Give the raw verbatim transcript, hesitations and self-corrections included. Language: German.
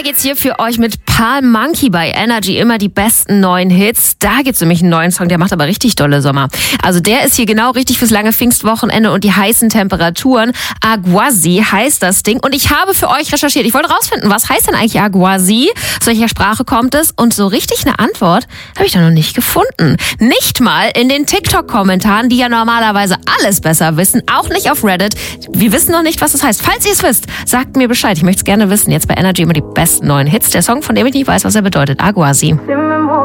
Weiter geht's hier für euch mit Palm Monkey bei Energy. Immer die besten neuen Hits. Da gibt's nämlich einen neuen Song, der macht aber richtig dolle Sommer. Also der ist hier genau richtig fürs lange Pfingstwochenende und die heißen Temperaturen. Aguasi heißt das Ding. Und ich habe für euch recherchiert. Ich wollte rausfinden, was heißt denn eigentlich Aguasi? Aus welcher Sprache kommt es? Und so richtig eine Antwort habe ich da noch nicht gefunden. Nicht mal in den TikTok-Kommentaren, die ja normalerweise alles besser wissen. Auch nicht auf Reddit. Wir wissen noch nicht, was das heißt. Falls ihr es wisst, sagt mir Bescheid. Ich möchte es gerne wissen. Jetzt bei Energy immer die besten neuen Hits. Der Song, von dem ich nicht weiß, was er bedeutet. Aguasi.